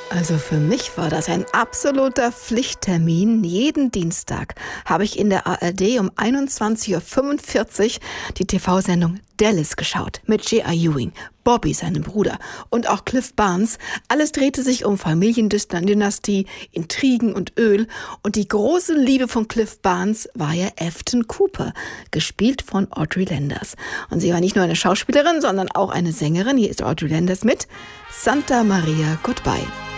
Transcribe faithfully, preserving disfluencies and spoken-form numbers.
Also für mich war das ein absoluter Pflichttermin. Jeden Dienstag habe ich in der A R D um einundzwanzig Uhr fünfundvierzig die T V-Sendung Dallas geschaut. Mit J R. Ewing, Bobby, seinem Bruder, und auch Cliff Barnes. Alles drehte sich um Familiendynastie, Intrigen und Öl. Und die große Liebe von Cliff Barnes war ja Afton Cooper, gespielt von Audrey Landers. Und sie war nicht nur eine Schauspielerin, sondern auch eine Sängerin. Hier ist Audrey Landers mit Santa Maria Goodbye.